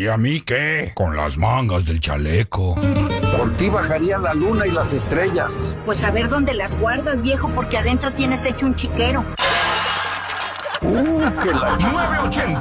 ¿Y a mí qué? Con las mangas del chaleco. Por ti bajaría la luna y las estrellas. Pues a ver dónde las guardas, viejo, porque adentro tienes hecho un chiquero. Que la... 980